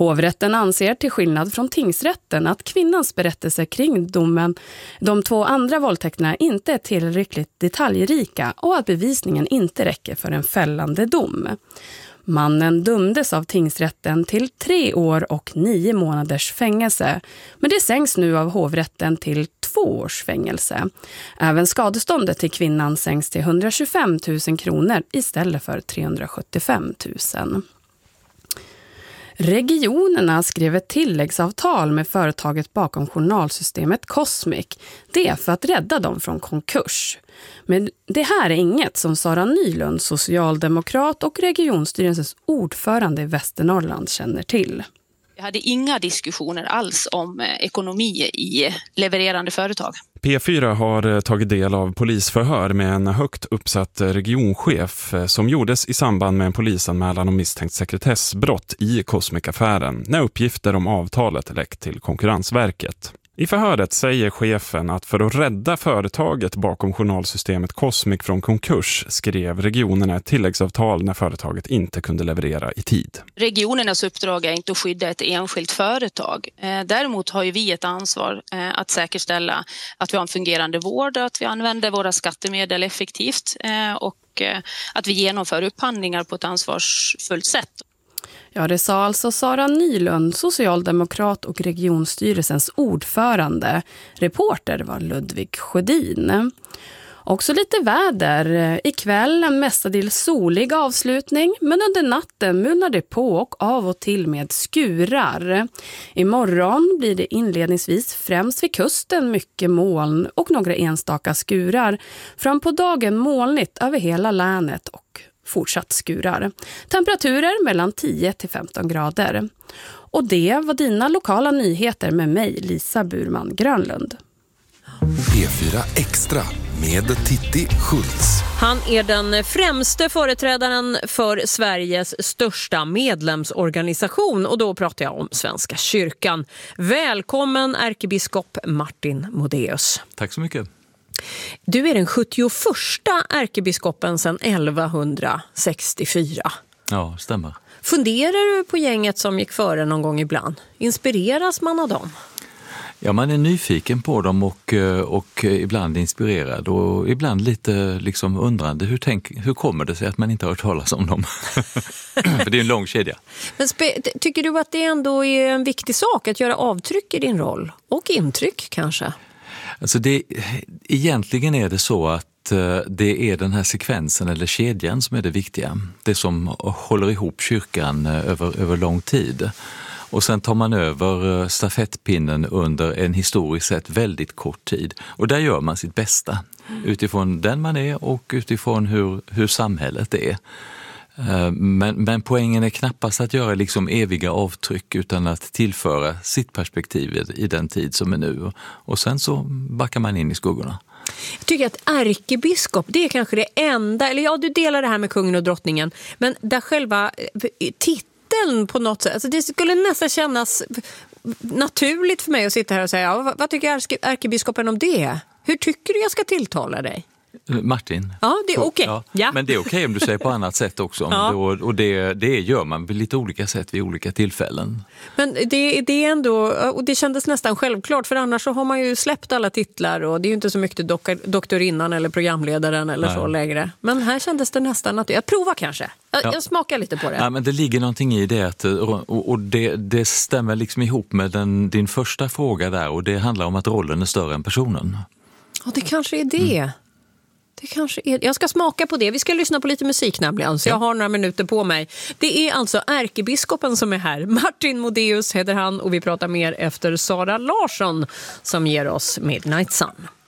Hovrätten anser till skillnad från tingsrätten att kvinnans berättelse kring domen, de 2 andra våldtäkterna, inte är tillräckligt detaljrika och att bevisningen inte räcker för en fällande dom. Mannen dömdes av tingsrätten till 3 år och 9 månaders fängelse, men det sänks nu av hovrätten till 2 års fängelse. Även skadeståndet till kvinnan sänks till 125 000 kronor istället för 375 000. Regionerna skrev ett tilläggsavtal med företaget bakom journalsystemet Cosmic. Det är för att rädda dem från konkurs. Men det här är inget som Sara Nylund, socialdemokrat och regionstyrelsens ordförande i Västernorrland, känner till. Jag hade inga diskussioner alls om ekonomi i levererande företag. P4 har tagit del av polisförhör med en högt uppsatt regionchef som gjordes i samband med en polisanmälan om misstänkt sekretessbrott i Cosmic-affären när uppgifter om avtalet läckt till Konkurrensverket. I förhöret säger chefen att för att rädda företaget bakom journalsystemet Cosmic från konkurs skrev regionerna ett tilläggsavtal när företaget inte kunde leverera i tid. Regionernas uppdrag är inte att skydda ett enskilt företag. Däremot har ju vi ett ansvar att säkerställa att vi har en fungerande vård, att vi använder våra skattemedel effektivt och att vi genomför upphandlingar på ett ansvarsfullt sätt. Ja, det sa alltså Sara Nylund, socialdemokrat och regionstyrelsens ordförande. Reporter var Ludvig Sjödin. Också lite väder. Ikväll en mestadels solig avslutning, men under natten mulnar det på och av och till med skurar. Imorgon blir det inledningsvis främst vid kusten mycket moln och några enstaka skurar. Fram på dagen molnigt över hela länet och fortsatt skurar. Temperaturer mellan 10 till 15 grader. Och det var dina lokala nyheter med mig, Lisa Burman Grönlund. P4 Extra med Titti Schultz. Han är den främste företrädaren för Sveriges största medlemsorganisation och då pratar jag om Svenska kyrkan. Välkommen ärkebiskop Martin Modéus. Tack så mycket. Du är den 71:a ärkebiskopen sedan 1164. Ja, stämmer. Funderar du på gänget som gick före någon gång ibland? Inspireras man av dem? Ja, man är nyfiken på dem och ibland inspirerad och ibland lite liksom undrande. Hur kommer det sig att man inte har hört talas om dem? För det är en lång kedja. Men tycker du att det ändå är en viktig sak att göra avtryck i din roll? Och intryck kanske? Alltså egentligen är det så att det är den här sekvensen eller kedjan som är det viktiga. Det som håller ihop kyrkan över lång tid. Och sen tar man över stafettpinnen under en historiskt sett väldigt kort tid. Och där gör man sitt bästa utifrån den man är och utifrån hur samhället är. Men poängen är knappast att göra liksom eviga avtryck utan att tillföra sitt perspektiv i den tid som är nu. Och sen så backar man in i skuggorna. Jag tycker att ärkebiskop, det är kanske det enda, eller ja, du delar det här med kungen och drottningen, men där själva titeln på något sätt, alltså det skulle nästan kännas naturligt för mig att sitta här och säga, ja, vad tycker ärkebiskopen om det? Hur tycker du jag ska tilltala dig? Martin. Ja, det är okej. Ja. Men det är okej om du säger på annat sätt också. Ja. Och det gör man på lite olika sätt vid olika tillfällen. Men det är ändå, och det kändes nästan självklart, för annars så har man ju släppt alla titlar och det är ju inte så mycket doktorinnan eller programledaren eller så längre. Men här kändes det nästan att jag provar kanske. Jag smakar lite på det. Ja, men det ligger någonting i det och det stämmer liksom ihop med din första fråga där, och det handlar om att rollen är större än personen. Ja, det kanske är det. Det kanske är. Jag ska smaka på det. Vi ska lyssna på lite musik nämligen, så jag har några minuter på mig. Det är alltså ärkebiskopen som är här. Martin Modéus heter han och vi pratar mer efter Sara Larsson som ger oss Midnight Sun.